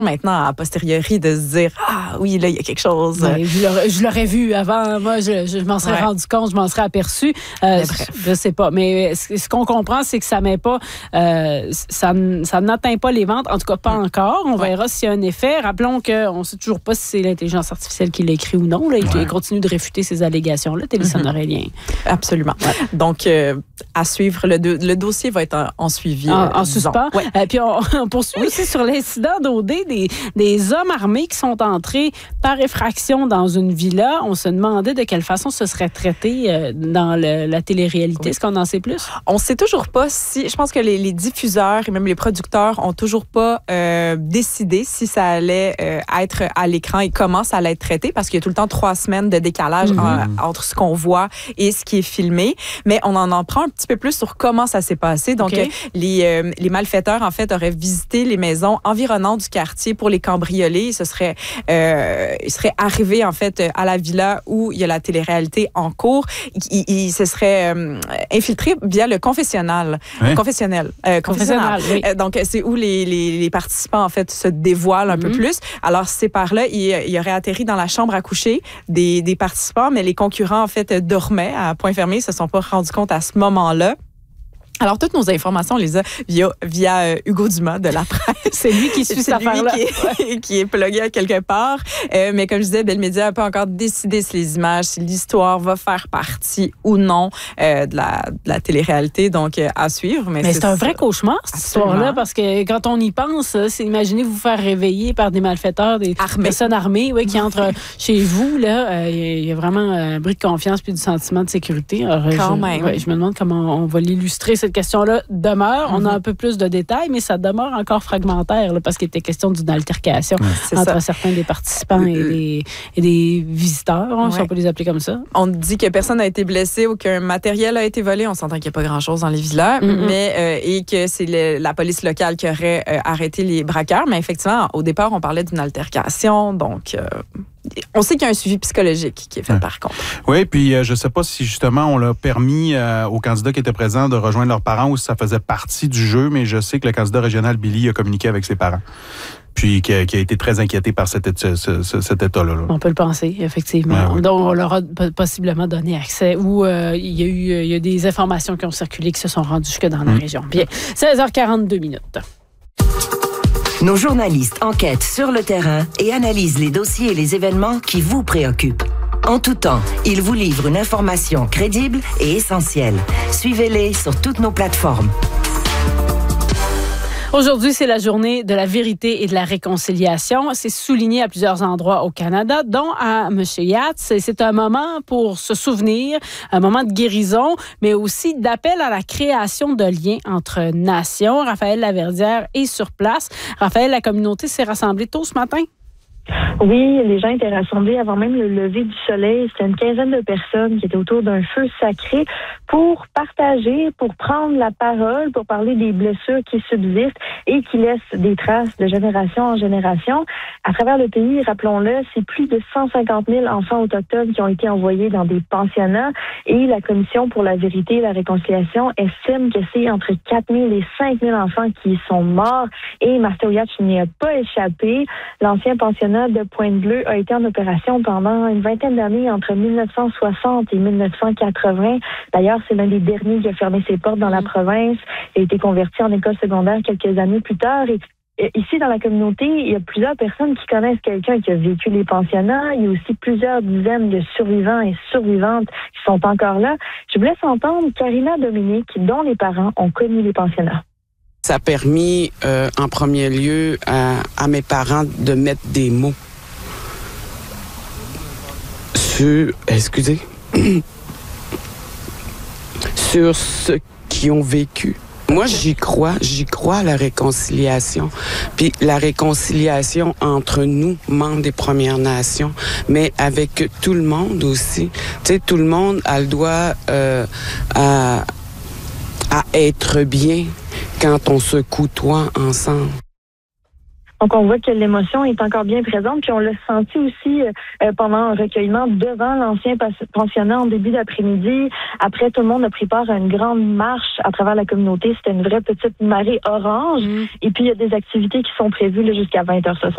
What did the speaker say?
maintenant, a posteriori, de se dire « Ah oui, là, il y a quelque chose. » Ouais, je l'aurais vu avant. Moi, je m'en serais rendu compte, je m'en serais aperçu. Je sais pas. Mais ce qu'on comprend, c'est que ça met pas... ça n'atteint pas les ventes. En tout cas, pas encore. On verra s'il y a un effet. Rappelons qu'on ne sait toujours pas si c'est l'intelligence artificielle qui l'a écrit ou non. Là. Il continue de réfuter ces allégations-là. Télésonorielien. Absolument. Donc, à suivre, le dossier va être en suivi. En suspens. Puis on poursuit aussi sur l'incident d'OD des hommes armés qui sont entrés par effraction dans une villa. On se demandait de quelle façon ce serait traité dans la télé-réalité. Est-ce qu'on en sait plus? On ne sait toujours pas si... Je pense que les diffuseurs et même les producteurs ont toujours pas décidé si ça allait être à l'écran et comment ça allait être traité, parce qu'il y a tout le temps 3 semaines de décalage entre ce qu'on voit et ce qui est filmé. Mais on en prend un petit peu plus sur comment ça s'est passé. Donc, les malfaiteurs, en fait, auraient visité les maisons environnantes du quartier pour les cambrioler. Ils seraient arrivés, en fait, à la villa où il y a la télé-réalité en cours. Ils se seraient infiltrés via le confessionnal. Confessionnel. Oui. Donc, c'est où les participants, en fait, se dévoilent un peu plus. Alors, c'est par là, il aurait atterri dans la chambre à coucher des participants, mais les concurrents, en fait, dormaient à point fermé. Ils ne se sont pas rendus compte à ce moment-là. Alors, toutes nos informations, on les a via Hugo Dumas de La Presse. C'est lui qui suit cette affaire-là. Qui est plugué à quelque part. Mais comme je disais, Bell Media n'a pas encore décidé si les images, si l'histoire va faire partie ou non de la télé-réalité. Donc, à suivre. Mais c'est un vrai cauchemar, cette histoire-là, parce que quand on y pense, c'est imaginez vous faire réveiller par des malfaiteurs, des personnes armées qui entrent chez vous. Là, il y a vraiment un bris de confiance puis du sentiment de sécurité. Alors, je me demande comment on va l'illustrer, cette question-là demeure. On a un peu plus de détails, mais ça demeure encore fragmentaire, là, parce qu'il était question d'une altercation entre certains des participants et des visiteurs, si on peut les appeler comme ça. On dit que personne n'a été blessé, aucun matériel a été volé. On s'entend qu'il n'y a pas grand-chose dans les villas, mais et que c'est la police locale qui aurait arrêté les braqueurs. Mais effectivement, au départ, on parlait d'une altercation, donc... on sait qu'il y a un suivi psychologique qui est fait par contre. Oui, puis je ne sais pas si justement on l'a permis aux candidats qui étaient présents de rejoindre leurs parents ou si ça faisait partie du jeu, mais je sais que le candidat régional Billy a communiqué avec ses parents. Puis qui a été très inquiété par cet état-là. On peut le penser, effectivement. Donc, on leur a possiblement donné accès ou il y a des informations qui ont circulé qui se sont rendues jusque dans la région. Bien, 16h42 minutes. Nos journalistes enquêtent sur le terrain et analysent les dossiers et les événements qui vous préoccupent. En tout temps, ils vous livrent une information crédible et essentielle. Suivez-les sur toutes nos plateformes. Aujourd'hui, c'est la journée de la vérité et de la réconciliation. C'est souligné à plusieurs endroits au Canada, dont à Yates. C'est un moment pour se souvenir, un moment de guérison, mais aussi d'appel à la création de liens entre nations. Raphaël Laverdière est sur place. Raphaël, la communauté s'est rassemblée tôt ce matin? Oui, les gens étaient rassemblés avant même le lever du soleil. C'était une quinzaine de personnes qui étaient autour d'un feu sacré pour partager, pour prendre la parole, pour parler des blessures qui subsistent et qui laissent des traces de génération en génération. À travers le pays, rappelons-le, c'est plus de 150 000 enfants autochtones qui ont été envoyés dans des pensionnats et la Commission pour la vérité et la réconciliation estime que c'est entre 4 000 et 5 000 enfants qui sont morts et Martha-Ouiache n'y a pas échappé. L'ancien pensionnat de Pointe-Bleue a été en opération pendant une vingtaine d'années entre 1960 et 1980. D'ailleurs, c'est l'un des derniers qui a fermé ses portes dans la province et a été converti en école secondaire quelques années plus tard. Et ici, dans la communauté, il y a plusieurs personnes qui connaissent quelqu'un qui a vécu les pensionnats. Il y a aussi plusieurs dizaines de survivants et survivantes qui sont encore là. Je vous laisse entendre Karina Dominique, dont les parents ont connu les pensionnats. Ça a permis, en premier lieu, à mes parents de mettre des mots sur, sur ce qu'ils ont vécu. Moi, j'y crois à la réconciliation. Puis la réconciliation entre nous, membres des Premières Nations, mais avec tout le monde aussi. Tu sais, tout le monde a le droit à être bien quand on se côtoie ensemble. Donc, on voit que l'émotion est encore bien présente. Puis, on l'a senti aussi pendant un recueillement devant l'ancien pensionnat en début d'après-midi. Après, tout le monde a pris part à une grande marche à travers la communauté. C'était une vraie petite marée orange. Et puis, il y a des activités qui sont prévues là, jusqu'à 20h ce soir.